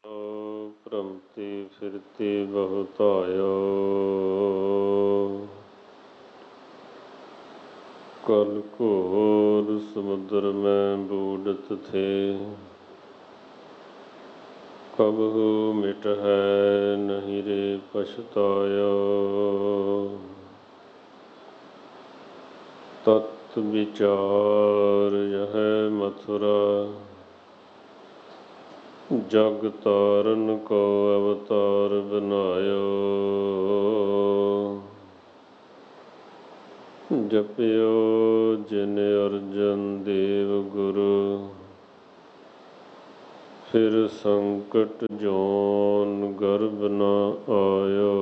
ਭ੍ਰਮਤੀ ਫਿਰਤੀ ਬਹੁਤ ਆਇਓ। ਕਲ ਘੋਰ ਸਮੁੰਦਰ ਮੈਂ ਬੂਡਤ ਥੇ। ਕਬਹੂ ਮਿਟ ਹੈ ਨਹੀਂ ਰੇ ਪਛਤਾਇਓ। ਤਤ ਵਿਚਾਰ ਯਹ ਮਥੁਰਾ ਜਗ ਤਾਰਨ ਕੋ ਅਵਤਾਰ ਬਨਾਇਓ। ਜਪਿਓ ਜਿਨ ਅਰਜਨ ਦੇਵ ਗੁਰੂ ਫਿਰ ਸੰਕਟ ਜੋਨ ਗਰਭ ਨ ਆਇਓ।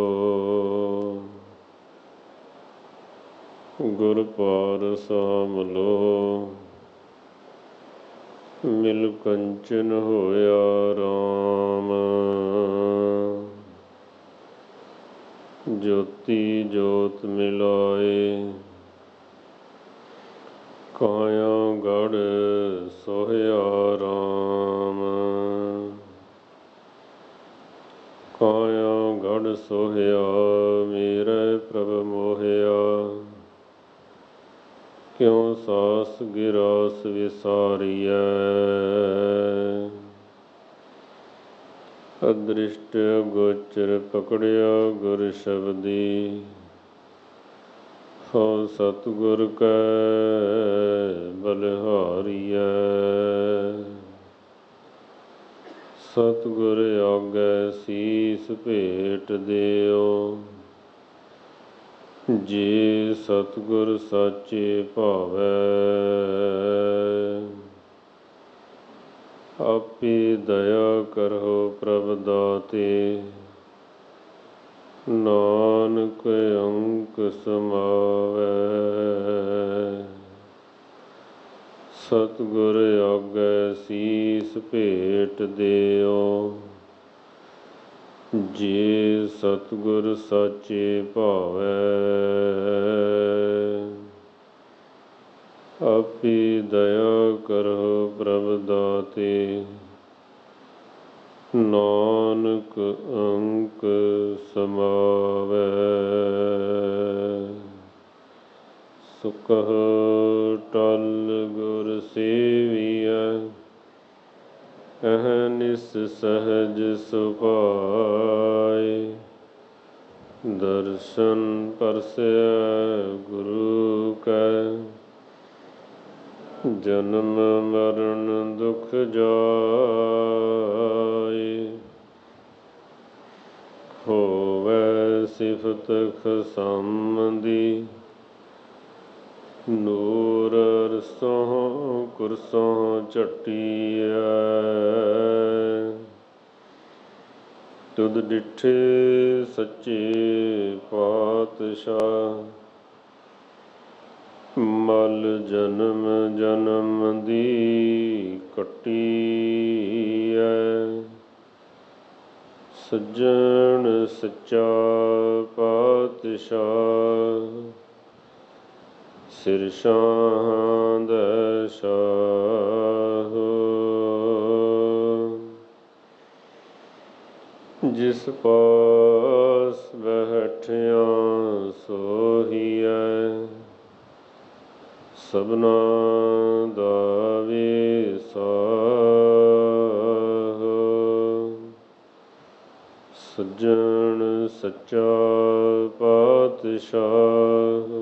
ਗੁਰ ਪਾਰਸ ਮਿਲੋ ਮਿਲ ਕੰਚਨ ਹੋਇਆ ਰਾਮ। ਜੋਤੀ ਜੋਤ ਮਿਲਾਏ ਕਾਇਆ ਗੜ੍ਹ ਸੋਹਿਆ ਰਾਮ। ਕਾਇਆ ਗੜ੍ਹ ਸੋਹਿਆ ਮੇਰੇ ਪ੍ਰਭ ਮੋਹਿਆ। ਕਿਉ ਸਾਸ ਗਿਰਾਸ ਵਿਸਾਰੀਐ। ਅਦ੍ਰਿਸ਼ਟ ਅਗੋਚਰ ਪਕੜਿਆ ਗੁਰ ਸ਼ਬਦੀ। ਹਉ ਸਤਿਗੁਰ ਕੈ ਬਲਿਹਾਰੀਐ। ਸਤਿਗੁਰ ਆਗੈ ਸੀਸ ਭੇਟ ਦਿਓ। ਜੇ ਸਤਿਗੁਰ ਸਾਚੇ ਭਾਵੈ। ਆਪੇ ਦਇਆ ਕਰਹੁ ਪ੍ਰਭ ਦਾਤੇ। ਨਾਨਕ ਅੰਕ ਸਮਾਵੈ। ਸਤਿਗੁਰ ਆਗੈ ਸੀਸ ਭੇਟ ਦਿਓ। ਜੇ ਸਤਿਗੁਰ ਸਾਚੇ ਭਾਵੈ। ਆਪੇ ਦਇਆ ਕਰਹੁ ਪ੍ਰਭ ਦਾਤੇ। ਨਾਨਕ ਅੰਕ ਸਮਾਵੈ। ਸੋ ਕਹੋ ਟਲ ਗੁਰ ਸੇਵੀਐ। ਅਹਨਿਸ ਸਹਜ ਸੁਭਾਏ। ਦਰਸ਼ਨ ਪਰਸੈ ਗੁਰੂ ਕੈ। ਜਨਮ ਮਰਨ ਦੁਖ ਜਾਏ। ਹੋਵੈ ਸਿਫਤ ਖਸਮ ਦੀ। ਨੂਰ ਅਰਸੋਂ ਕੁਰਸੋਂ ਝਟੀਐ। ਤੁਧ ਡਿਠੇ ਸੱਚੇ ਪਾਤਸ਼ਾਹ। ਮਲ ਜਨਮ ਜਨਮ ਦੀ ਕੱਟੀਐ। ਸੱਜਣ ਸੱਚਾ ਪਾਤਸ਼ਾਹ। ਸਿਰ ਸ਼ਾਹਾਂ ਦੈ ਸ਼ਾਹ। ਜਿਸ ਪਾਸ ਬੈਠਿਆ ਸੋਹੀਐ। ਸਭਨਾ ਦਾ ਵਿਸਾਹ। ਸੱਜਣ ਸੱਚਾ ਪਾਤਸ਼ਾਹ।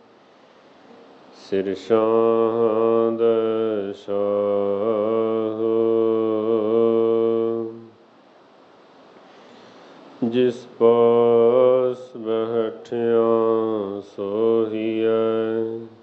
ਸਿਰ ਸ਼ਾਹਾਂ ਦੈ ਸ਼ਾਹ। ਜਿਸ ਪਾਸ ਬੈਠਿਆ ਸੋਹੀਐ।